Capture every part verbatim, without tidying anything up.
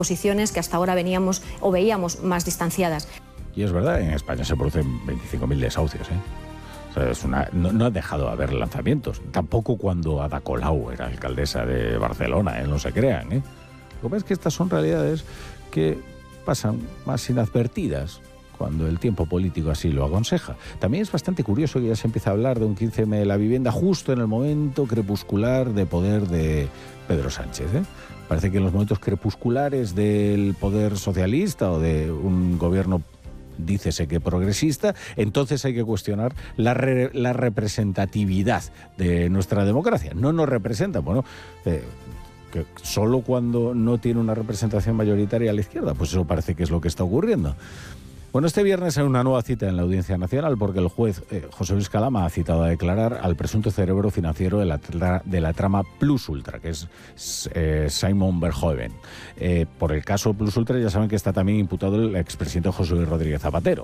posiciones que hasta ahora veníamos o veíamos más distanciadas. Y es verdad, en España se producen veinticinco mil desahucios, ¿eh? O sea, es una, no, no ha dejado de haber lanzamientos. Tampoco cuando Ada Colau era alcaldesa de Barcelona, ¿eh? No se crean, ¿eh? Lo que pasa es que estas son realidades que pasan más inadvertidas cuando el tiempo político así lo aconseja. También es bastante curioso que ya se empieza a hablar de un quince eme de la vivienda justo en el momento crepuscular de poder de Pedro Sánchez, ¿eh? Parece que en los momentos crepusculares del poder socialista o de un gobierno, dícese que progresista, entonces hay que cuestionar la, re, la representatividad de nuestra democracia. No nos representa, bueno, eh, que solo cuando no tiene una representación mayoritaria a la izquierda, pues eso parece que es lo que está ocurriendo. Bueno, este viernes hay una nueva cita en la Audiencia Nacional porque el juez eh, José Luis Calama ha citado a declarar al presunto cerebro financiero de la, tra de la trama Plus Ultra, que es eh, Simon Verhoeven. Eh, por el caso Plus Ultra ya saben que está también imputado el expresidente José Luis Rodríguez Zapatero,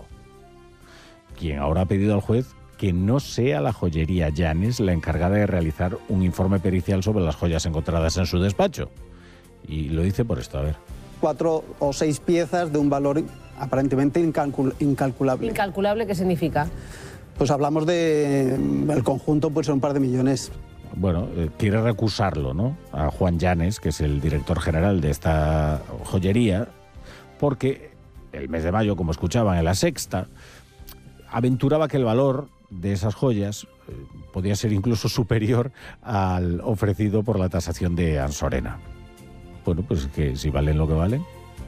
quien ahora ha pedido al juez que no sea la joyería Llanes la encargada de realizar un informe pericial sobre las joyas encontradas en su despacho. Y lo dice por esto, a ver. Cuatro o seis piezas de un valor aparentemente incalcul incalculable. ¿Incalculable qué significa? Pues hablamos de... el conjunto puede ser un par de millones. Bueno, eh, quiere recusarlo, ¿no?, a Juan Llanes, que es el director general de esta joyería, porque el mes de mayo, como escuchaban en La Sexta, aventuraba que el valor de esas joyas eh, podía ser incluso superior al ofrecido por la tasación de Ansorena. Bueno, pues que si valen lo que valen.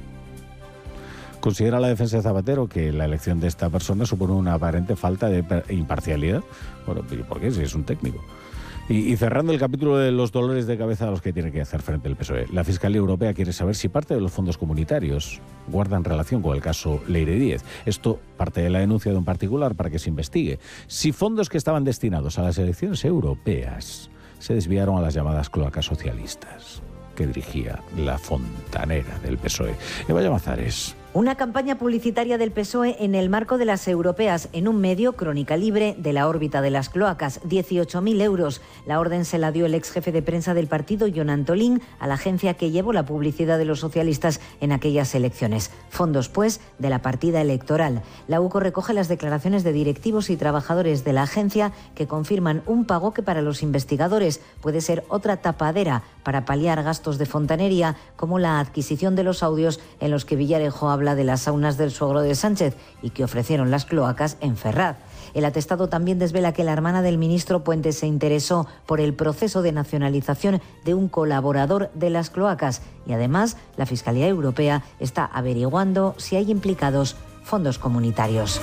¿Considera la defensa de Zapatero que la elección de esta persona supone una aparente falta de imparcialidad? Bueno, ¿por qué? Si es un técnico. Y, y cerrando el capítulo de los dolores de cabeza a los que tiene que hacer frente el P S O E, la Fiscalía Europea quiere saber si parte de los fondos comunitarios guardan relación con el caso Leire Díez. Esto parte de la denuncia de un particular para que se investigue. Si fondos que estaban destinados a las elecciones europeas se desviaron a las llamadas cloacas socialistas que dirigía la fontanera del P S O E. Eva Llamazares. Una campaña publicitaria del P S O E en el marco de las europeas en un medio, Crónica Libre, de la órbita de las cloacas, dieciocho mil euros. La orden se la dio el ex jefe de prensa del partido, Jon Antolín, a la agencia que llevó la publicidad de los socialistas en aquellas elecciones. Fondos, pues, de la partida electoral. La UCO recoge las declaraciones de directivos y trabajadores de la agencia que confirman un pago que para los investigadores puede ser otra tapadera para paliar gastos de fontanería, como la adquisición de los audios en los que Villarejo habla de las saunas del suegro de Sánchez y que ofrecieron las cloacas en Ferraz. El atestado también desvela que la hermana del ministro Puente se interesó por el proceso de nacionalización de un colaborador de las cloacas y además la Fiscalía Europea está averiguando si hay implicados fondos comunitarios.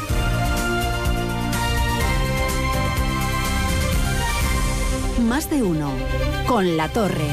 Más de uno con La Torre.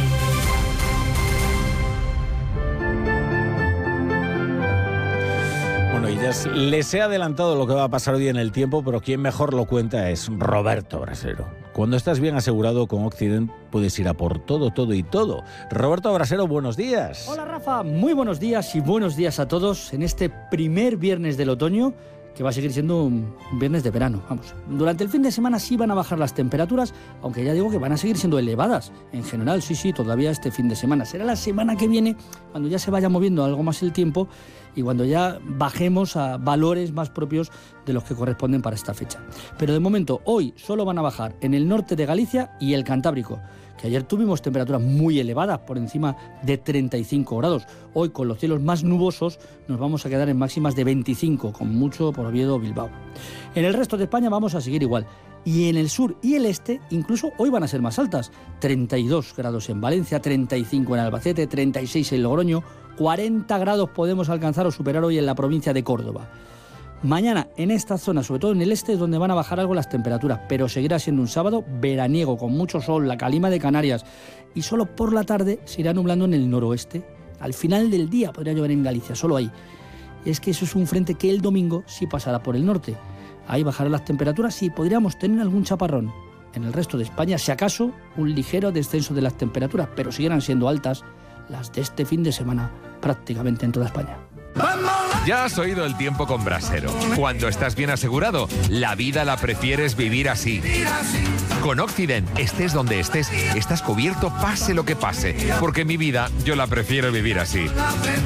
Bueno, y ya les he adelantado lo que va a pasar hoy en el tiempo, pero quien mejor lo cuenta es Roberto Brasero. Cuando estás bien asegurado con Occident, puedes ir a por todo, todo y todo. Roberto Brasero, buenos días. Hola Rafa, muy buenos días y buenos días a todos en este primer viernes del otoño, que va a seguir siendo un viernes de verano. Vamos, durante el fin de semana sí van a bajar las temperaturas, aunque ya digo que van a seguir siendo elevadas. En general, sí, sí, todavía este fin de semana. Será la semana que viene, cuando ya se vaya moviendo algo más el tiempo y cuando ya bajemos a valores más propios de los que corresponden para esta fecha. Pero de momento, hoy solo van a bajar en el norte de Galicia y el Cantábrico, que ayer tuvimos temperaturas muy elevadas, por encima de treinta y cinco grados. Hoy, con los cielos más nubosos, nos vamos a quedar en máximas de veinticinco, con mucho por Oviedo o Bilbao. En el resto de España vamos a seguir igual. Y en el sur y el este, incluso hoy van a ser más altas. treinta y dos grados en Valencia, treinta y cinco en Albacete, treinta y seis en Logroño, cuarenta grados podemos alcanzar o superar hoy en la provincia de Córdoba. Mañana en esta zona, sobre todo en el este, es donde van a bajar algo las temperaturas, pero seguirá siendo un sábado veraniego, con mucho sol, la calima de Canarias, y solo por la tarde se irá nublando en el noroeste. Al final del día podría llover en Galicia, solo ahí. Es que eso es un frente que el domingo sí pasará por el norte. Ahí bajarán las temperaturas y podríamos tener algún chaparrón. En el resto de España, si acaso, un ligero descenso de las temperaturas, pero seguirán siendo altas las de este fin de semana, prácticamente en toda España. Ya has oído el tiempo con Brasero. Cuando estás bien asegurado, la vida la prefieres vivir así. Con Occident, estés donde estés, estás cubierto pase lo que pase. Porque mi vida, yo la prefiero vivir así.